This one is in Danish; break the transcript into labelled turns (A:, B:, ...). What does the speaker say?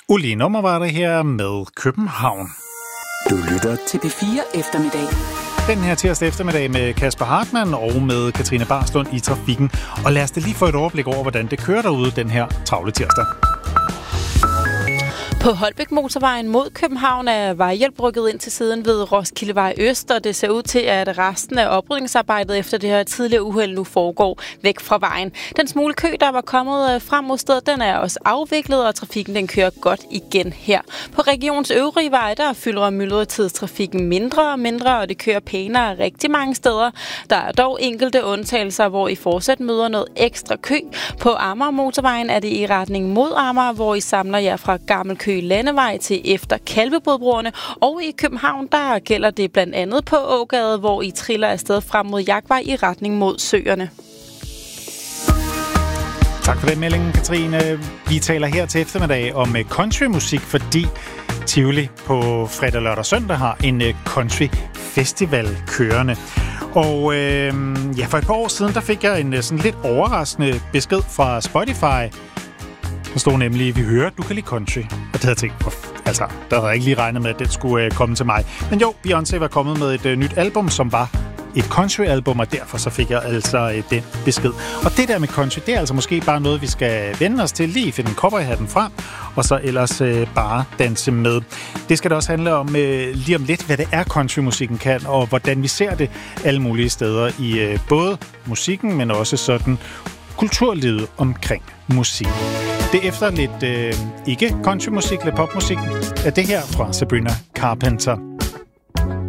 A: Uli Nummer var det her med København.
B: Du lytter til P4 Eftermiddag.
A: Den her tirsdag eftermiddag med Kasper Hartmann og med Katrine Barslund i trafikken. Og lad os da lige få et overblik over, hvordan det kører derude den her travle tirsdag.
C: På Holbæk Motorvejen mod København er vejhjælp rykket ind til siden ved Roskildevej Øst, og det ser ud til, at resten af oprydningsarbejdet efter det her tidligere uheld nu foregår væk fra vejen. Den smule kø, der var kommet frem mod stedet, den er også afviklet, og trafikken den kører godt igen her. På regionens øvrige veje, der fylder myldretidstrafikken mindre og mindre, og det kører pænere rigtig mange steder. Der er dog enkelte undtagelser, hvor I fortsat møder noget ekstra kø. På Amager Motorvejen er det i retning mod Amager, hvor I samler jer fra Gammel Køge Landevej til efter Kalvebodbroerne, og i København, der gælder det blandt andet på Ågade, hvor I triller afsted frem mod Jagtvej i retning mod Søerne.
A: Tak for den melding, Katrine. Vi taler her til eftermiddag om countrymusik, fordi Tivoli på fredag, lørdag og søndag har en country festival kørende. Og for et par år siden, der fik jeg en sådan lidt overraskende besked fra Spotify. Der stod nemlig, at vi hører, at du kan lide country. Og det havde jeg tænkt, der havde jeg ikke lige regnet med, at det skulle komme til mig. Men jo, Beyoncé var kommet med et nyt album, som var et country-album, og derfor så fik jeg altså den besked. Og det der med country, det er altså måske bare noget, vi skal vende os til, lige finde cowboyhatten frem, og så ellers bare danse med. Det skal det også handle om lige om lidt, hvad det er, countrymusikken kan, og hvordan vi ser det alle mulige steder i både musikken, men også sådan kulturlivet omkring musik. Det er efter lidt ikke countrymusik, lidt popmusik, er det her fra Sabrina Carpenter.